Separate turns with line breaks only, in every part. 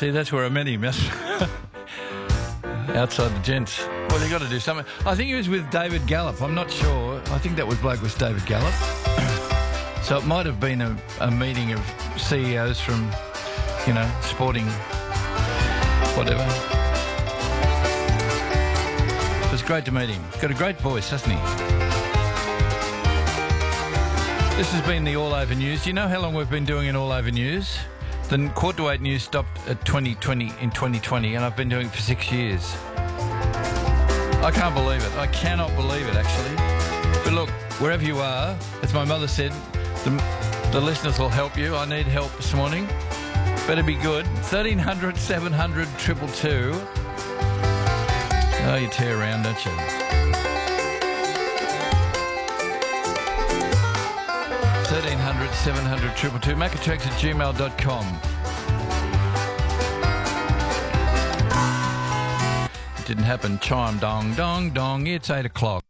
See, that's where I met him. Outside the gents. Well, you got to do something. I think he was with David Gallop. I'm not sure. I think that bloke was David Gallop. So it might have been a meeting of CEOs from, sporting whatever. It was great to meet him. He's got a great voice, hasn't he? This has been the All Over News. Do you know how long we've been doing an All Over News? The Quarter to 8 News stopped at 2020, and I've been doing it for 6 years. I can't believe it. I cannot believe it, actually. But look, wherever you are, as my mother said, the listeners will help you. I need help this morning. Better be good. 1300 700 222. Oh, you tear around, don't you? 1300 700 222. Macatrax@gmail.com. It didn't happen. Chime, dong, dong, dong. It's 8 o'clock.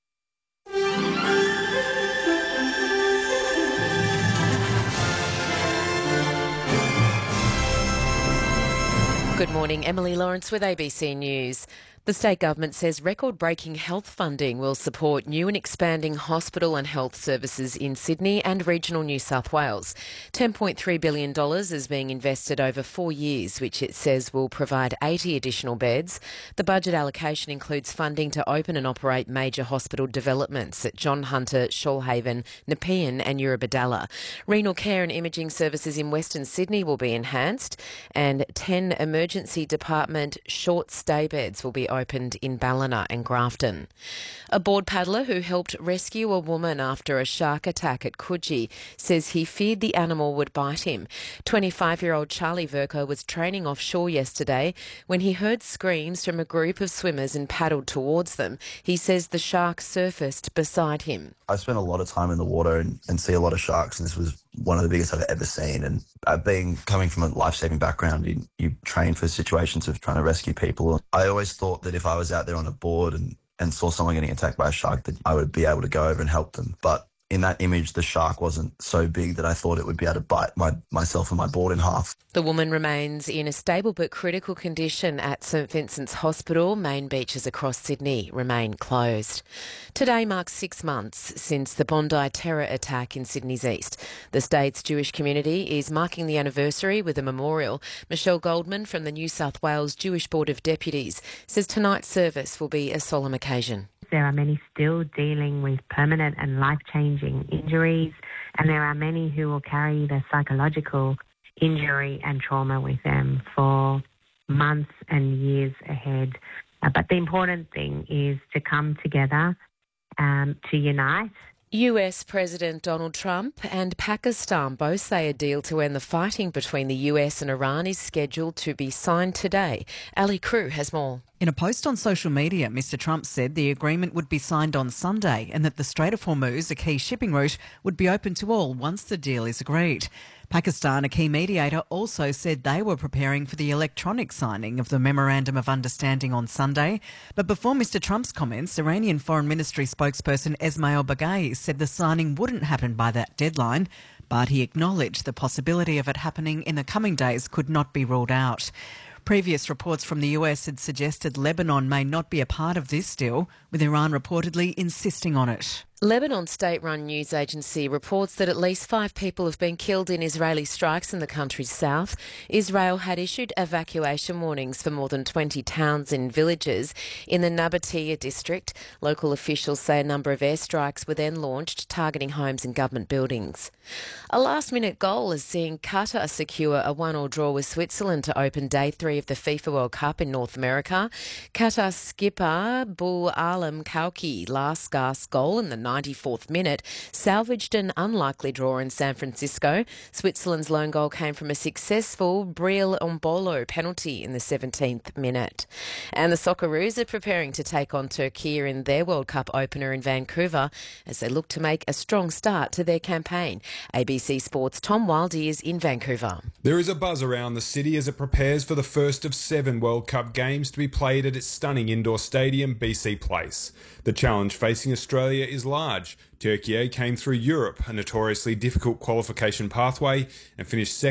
Good morning, Emily Lawrence with ABC News. The state government says record-breaking health funding will support new and expanding hospital and health services in Sydney and regional New South Wales. $10.3 billion is being invested over 4 years, which it says will provide 80 additional beds. The budget allocation includes funding to open and operate major hospital developments at John Hunter, Shoalhaven, Nepean and Eurobodalla. Renal care and imaging services in Western Sydney will be enhanced, and 10 emergency department short stay beds will be opened in Ballina and Grafton. A board paddler who helped rescue a woman after a shark attack at Coogee says he feared the animal would bite him. 25-year-old Charlie Verco was training offshore yesterday when he heard screams from a group of swimmers and paddled towards them. He says the shark surfaced beside him.
I spent a lot of time in the water and see a lot of sharks, and this was one of the biggest I've ever seen. And coming from a life-saving background, you train for situations of trying to rescue people. I always thought that if I was out there on a board and saw someone getting attacked by a shark, that I would be able to go over and help them. But in that image, the shark wasn't so big that I thought it would be able to bite myself and my board in half. The
woman remains in a stable but critical condition at St Vincent's Hospital. Main beaches across Sydney remain closed. Today marks 6 months since the Bondi terror attack in Sydney's east. The state's Jewish community is marking the anniversary with a memorial. Michelle Goldman from the New South Wales Jewish Board of Deputies says tonight's service will be a solemn occasion.
There are many still dealing with permanent and life-changing injuries, and there are many who will carry the psychological injury and trauma with them for months and years ahead. But the important thing is to come together, to unite.
US President Donald Trump and Pakistan both say a deal to end the fighting between the US and Iran is scheduled to be signed today. Ali Crew has more.
In a post on social media, Mr Trump said the agreement would be signed on Sunday and that the Strait of Hormuz, a key shipping route, would be open to all once the deal is agreed. Pakistan, a key mediator, also said they were preparing for the electronic signing of the Memorandum of Understanding on Sunday. But before Mr Trump's comments, Iranian Foreign Ministry spokesperson Esmail Baghaei said the signing wouldn't happen by that deadline, but he acknowledged the possibility of it happening in the coming days could not be ruled out. Previous reports from the US had suggested Lebanon may not be a part of this deal, with Iran reportedly insisting on it.
Lebanon's state-run news agency reports that at least 5 people have been killed in Israeli strikes in the country's south. Israel had issued evacuation warnings for more than 20 towns and villages in the Nabatea district. Local officials say a number of airstrikes were then launched, targeting homes and government buildings. A last-minute goal is seeing Qatar secure a 1-1 draw with Switzerland to open Day 3 of the FIFA World Cup in North America. Qatar skipper Bou Alam Kauki last gasp goal in the 94th minute salvaged an unlikely draw in San Francisco. Switzerland's lone goal came from a successful Breel Ombolo penalty in the 17th minute. And the Socceroos are preparing to take on Turkey in their World Cup opener in Vancouver as they look to make a strong start to their campaign. ABC Sports' Tom Wildey is in Vancouver.
There is a buzz around the city as it prepares for the first of 7 World Cup games to be played at its stunning indoor stadium, BC Place. The challenge facing Australia is large. Turkey came through Europe, a notoriously difficult qualification pathway, and finished second